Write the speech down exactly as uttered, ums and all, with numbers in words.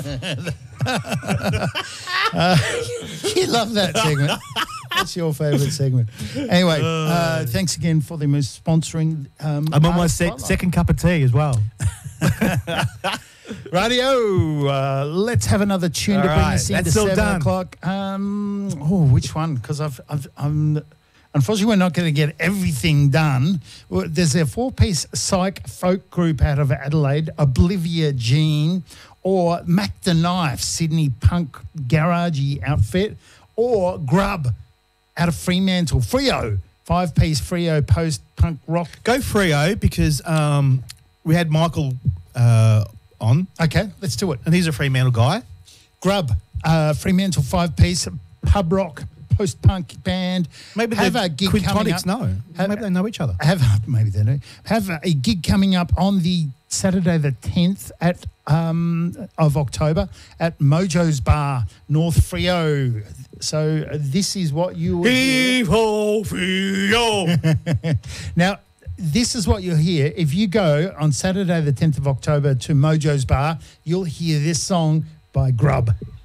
uh, you love that segment. That's your favourite segment. Anyway, uh, thanks again for them sponsoring. Um, I'm on my Artist se- Spotlight. second cup of tea as well. Radio, uh, let's have another tune All to bring right, us into that's all seven done. o'clock. Um, oh, which one? Because I've, I've, I'm, unfortunately, we're not going to get everything done. Well, there's a four-piece psych folk group out of Adelaide, Oblivia Jean, or Mac the Knife, Sydney punk garagey outfit, or Grub out of Fremantle, Freo, five-piece Freo post-punk rock. Go Freo because um, we had Michael uh, on, Okay, let's do it. and he's a Fremantle guy. Grub, uh, Fremantle five-piece pub rock post-punk band. Maybe have the a gig coming up. Quintonics know. Have- Maybe they know each other. Have maybe they do. Have a gig coming up on the Saturday the tenth at um, of October at Mojo's Bar, North Freo. So uh, this is what you will hear. Heave-ho, Freo. Now, this is what you'll hear. If you go on Saturday the tenth of October to Mojo's Bar, you'll hear this song by Grub.